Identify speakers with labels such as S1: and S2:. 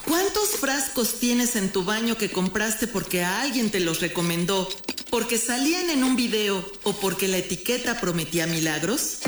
S1: ¿Cuántos frascos tienes en tu baño que compraste porque alguien te los recomendó, porque salían en un video o porque la etiqueta prometía milagros?